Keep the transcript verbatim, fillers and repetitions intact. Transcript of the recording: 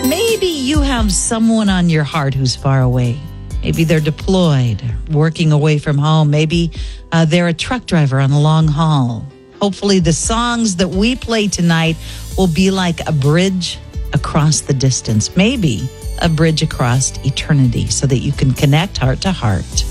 Maybe you have someone on your heart who's far away. Maybe they're deployed, working away from home. Maybe uh, they're a truck driver on the long haul. Hopefully the songs that we play tonight will be like a bridge across the distance. Maybe a bridge across eternity so that you can connect heart to heart.